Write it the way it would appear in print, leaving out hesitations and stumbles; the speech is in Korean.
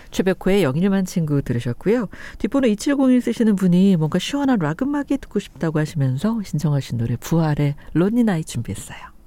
최백호의 영일만 친구 들으셨고요. 뒷번호 2701 쓰시는 분이 뭔가 시원한 락 음악이 듣고 싶다고 하시면서 신청하신 노래 부활의 론리 나잇 준비했어요.